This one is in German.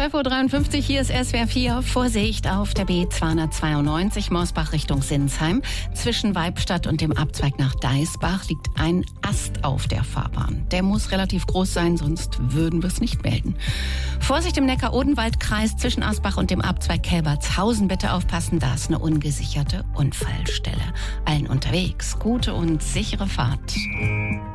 12.53 Uhr, hier ist SWR 4. Vorsicht auf der B292 Morsbach Richtung Sinsheim. Zwischen Weibstadt und dem Abzweig nach Deisbach liegt ein Ast auf der Fahrbahn. Der muss relativ groß sein, sonst würden wir es nicht melden. Vorsicht im Neckar-Odenwald-Kreis zwischen Asbach und dem Abzweig Kelbertshausen. Bitte aufpassen, da ist eine ungesicherte Unfallstelle. Allen unterwegs gute und sichere Fahrt.